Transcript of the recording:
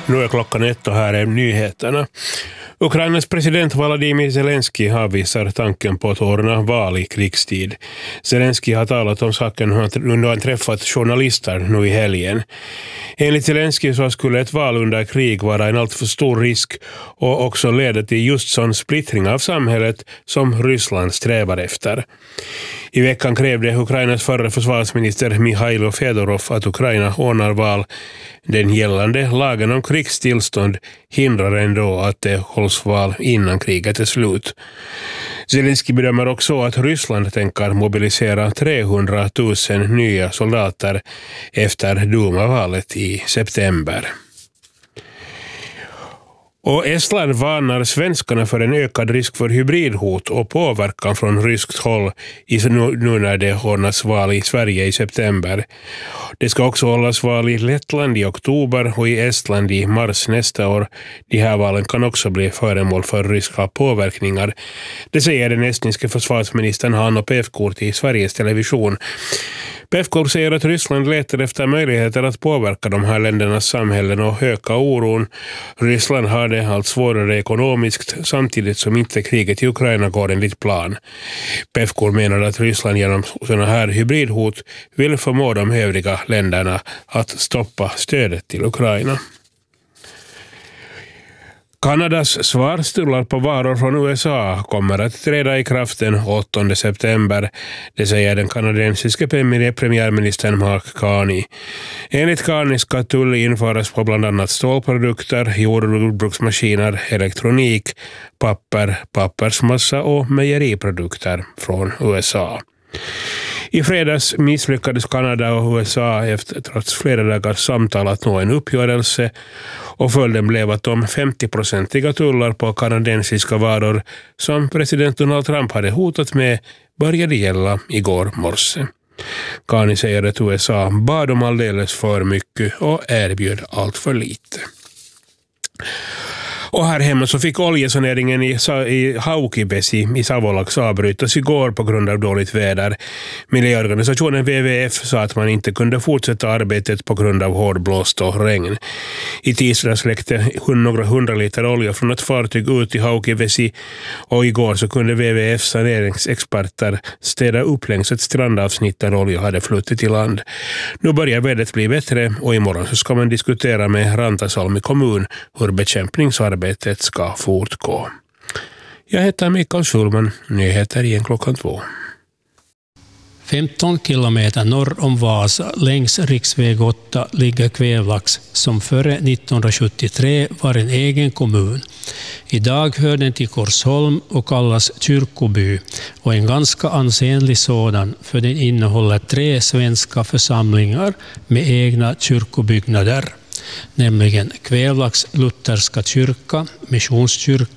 Nu är klockan 1 och här är nyheterna. Ukrainas president Volodymyr Zelensky avvisar tanken på att ordna val i krigstid. Zelensky har talat om saken under han träffat journalister nu i helgen. Enligt Zelensky så skulle ett val under krig vara en alltför stor risk och också leda till just sån splittring av samhället som Ryssland strävar efter. I veckan krävde Ukrainas förre försvarsminister Mikhailo Fedorov att Ukraina ordnar val. Den gällande lagen om krigstillstånd hindrar ändå att det hålls val innan kriget är slut. Zelensky bedömer också att Ryssland tänker mobilisera 300 000 nya soldater efter Duma-valet i september. Och Estland varnar svenskarna för en ökad risk för hybridhot och påverkan från ryskt håll nu när det ordnas val i Sverige i september. Det ska också hållas val i Lettland i oktober och i Estland i mars nästa år. De här valen kan också bli föremål för ryska påverkningar. Det säger den estniske försvarsministern Hanno Pevkur till Sveriges Television. Pevkur säger att Ryssland letar efter möjligheter att påverka de här ländernas samhällen och öka oron. Ryssland har det allt svårare ekonomiskt samtidigt som inte kriget i Ukraina går enligt plan. Pevkur menar att Ryssland genom sådana här hybridhot vill förmå de övriga länderna att stoppa stödet till Ukraina. Kanadas svarstullar på varor från USA kommer att träda i kraft den 8 september, det säger den kanadensiska premiärministern Mark Carney. Enligt Carney ska tull införas på bland annat stålprodukter, jordbruksmaskiner, elektronik, papper, pappersmassa och mejeriprodukter från USA. I fredags misslyckades Kanada och USA efter trots flera dagars samtal att nå en uppgörelse och följden blev att de 50-procentiga tullar på kanadensiska varor som president Donald Trump hade hotat med började gälla igår morse. Carney säger att USA bad om alldeles för mycket och erbjöd allt för lite. Och här hemma så fick oljesaneringen i Haukivesi i Savolax avbrytas igår på grund av dåligt väder. Miljöorganisationen WWF sa att man inte kunde fortsätta arbetet på grund av hård blåst och regn. I tisdags läckte några 100 liter olja från ett fartyg ut i Haukivesi och igår så kunde WWFs saneringsexperter städa upp längs ett strandavsnitt där olja hade flutit i land. Nu börjar vädret bli bättre och imorgon så ska man diskutera med Rantasalmi kommun hur bekämpningsarbetet ska fortgå. Jag heter Mikael Schulman, nyheter igen 2:00. 15 kilometer norr om Vasa längs riksväg 8 ligger Kvävlax som före 1973 var en egen kommun. Idag hör den till Korsholm och kallas Kyrkoby och en ganska ansenlig sådan för den innehåller 3 svenska församlingar med egna kyrkobyggnader. Nämligen Kvävlax lutherska kyrka, missionskyrka